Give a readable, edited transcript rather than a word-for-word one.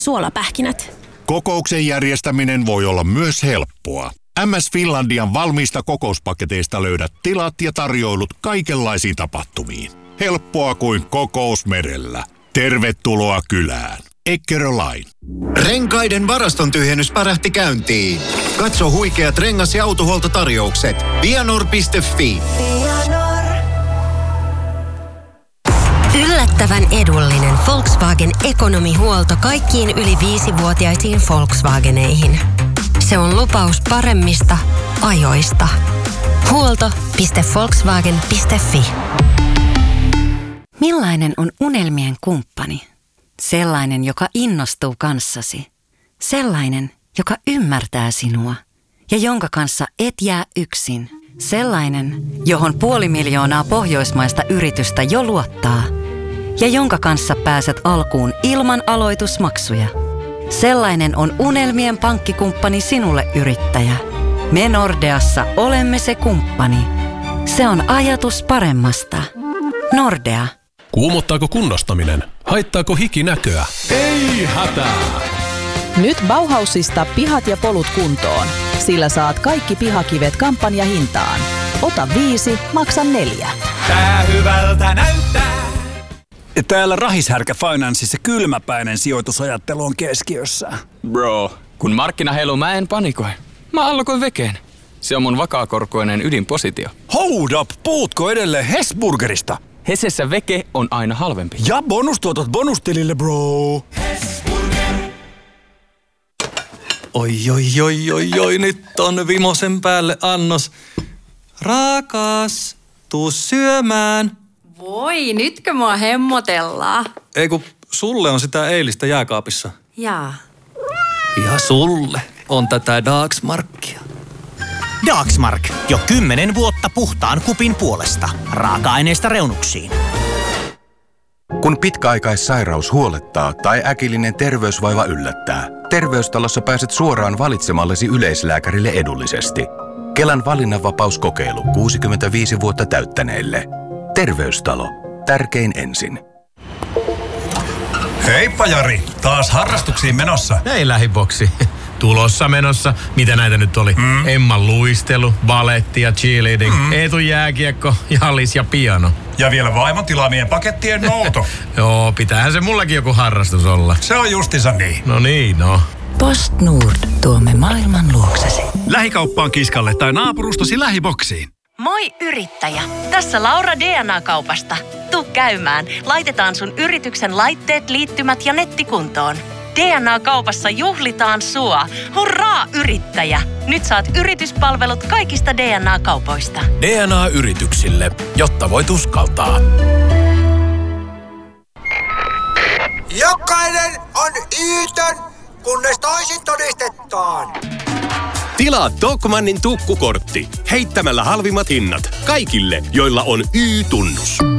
suolapähkinät. Kokouksen järjestäminen voi olla myös helppoa. MS Finlandian valmiista kokouspaketeista löydät tilat ja tarjoilut kaikenlaisiin tapahtumiin. Helppoa kuin kokous merellä. Tervetuloa kylään. Eckerö Line. Renkaiden varaston tyhjennys pärähti käyntiin. Katso huikeat rengas- ja autohuoltotarjoukset. Vianor.fi. Yllättävän edullinen Volkswagen ekonomihuolto kaikkiin yli 5-vuotiaisiin Volkswageneihin. Se on lupaus paremmista ajoista. Huolto.volkswagen.fi. Millainen on unelmien kumppani? Sellainen, joka innostuu kanssasi. Sellainen, joka ymmärtää sinua ja jonka kanssa et jää yksin. Sellainen, johon 500 000 pohjoismaista yritystä jo luottaa ja jonka kanssa pääset alkuun ilman aloitusmaksuja. Sellainen on unelmien pankkikumppani sinulle, yrittäjä. Me Nordeassa olemme se kumppani. Se on ajatus paremmasta. Nordea. Kuumottaako kunnostaminen? Haittaako hiki näköä? Ei hätää! Nyt Bauhausista pihat ja polut kuntoon. Sillä saat kaikki pihakivet kampanjahintaan. Ota 5, maksa 4. Tää hyvältä näyttää. Täällä Rahishärkä Financeissa kylmäpäinen sijoitusajattelu on keskiössä. Bro, kun markkina heiluu, mä en panikoi. Mä allokoin vekeen. Se on mun vakaakorkoinen ydinpositio. Hold up! Puhutko edelleen Hesburgerista? Hesessä veke on aina halvempi. Ja bonustuotot bonustilille, bro! Hesburger. Oi, nyt on vimosen päälle annos. Rakas, tuu syömään. Voi, nytkö mua hemmotellaan? Ei kun sulle on sitä eilistä jääkaapissa. Jaa. Ja sulle on tätä Dagsmarkia. Dagsmark. Jo 10 vuotta puhtaan kupin puolesta. Raaka-aineista reunuksiin. Kun pitkäaikaissairaus huolettaa tai äkillinen terveysvaiva yllättää, Terveystalossa pääset suoraan valitsemallesi yleislääkärille edullisesti. Kelan valinnanvapauskokeilu 65 vuotta täyttäneille. Terveystalo. Tärkein ensin. Heippa Jari, taas harrastuksiin menossa. Ei lähiboksi. Tulossa menossa. Mitä näitä nyt oli? Emman luistelu, baletti ja cheerleading, Eetu jääkiekko, jallis ja piano. Ja vielä vaimon tilaamien pakettien nouto. Joo, pitäähän se mullakin joku harrastus olla. Se on justiinsa niin. No niin, no. PostNord. Tuomme maailman luoksesi. Lähikauppaan kiskalle tai naapurustosi lähiboksiin. Moi yrittäjä! Tässä Laura DNA-kaupasta. Tuu käymään. Laitetaan sun yrityksen laitteet, liittymät ja netti kuntoon. DNA-kaupassa juhlitaan sua. Hurraa yrittäjä! Nyt saat yrityspalvelut kaikista DNA-kaupoista. DNA-yrityksille, jotta voit uskaltaa. Jokainen on Y-tön, kunnes toisin todistetaan. Tilaa Tokmannin tukkukortti heittämällä halvimmat hinnat kaikille, joilla on Y-tunnus.